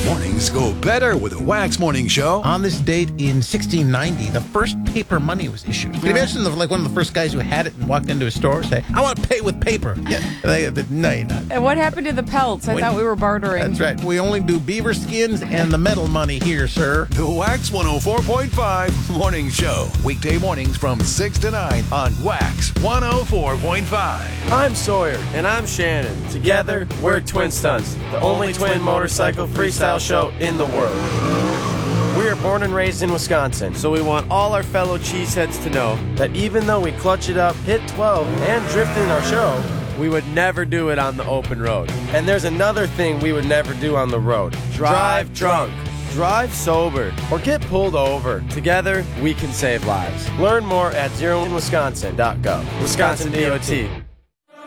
Mornings go better with a Wax Morning Show. On this date in 1690, the first paper money was issued. Can you imagine one of the first guys who had it and walked into a store and say, I want to pay with paper? Yeah. No, you're not. And what happened to the pelts? I thought we were bartering. That's right. We only do beaver skins and the metal money here, sir. The Wax 104.5 Morning Show. Weekday mornings from 6 to 9 on Wax 104.5. I'm Sawyer. And I'm Shannon. Together, we're Twin Stunts, the only twin motorcycle freestyle show in the world. We are born and raised in Wisconsin, so we want all our fellow cheeseheads to know that even though we clutch it up, hit 12, and drift in our show, we would never do it on the open road. And there's another thing we would never do on the road. Drive drunk. Drive sober or get pulled over. Together, we can save lives. Learn more at zeroinwisconsin.gov. Wisconsin DOT.